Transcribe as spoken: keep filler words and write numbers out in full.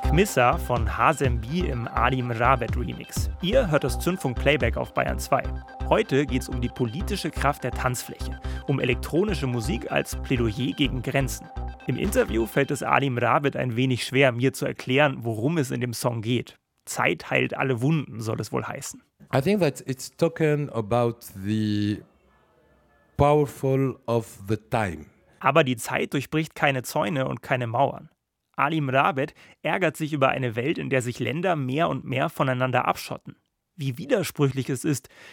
Missa von Hazem B im Alim Rabet Remix. Ihr hört das Zündfunk Playback auf Bayern zwei. Heute geht es um die politische Kraft der Tanzfläche, um elektronische Musik als Plädoyer gegen Grenzen. Im Interview fällt es Alim Rabet ein wenig schwer, mir zu erklären, worum es in dem Song geht. Zeit heilt alle Wunden, soll es wohl heißen. I think that it's talking about the powerful of the time. Aber die Zeit durchbricht keine Zäune und keine Mauern. Alim Rabet ärgert sich über eine Welt, in der sich Länder mehr und mehr voneinander abschotten. Wie widersprüchlich es ist,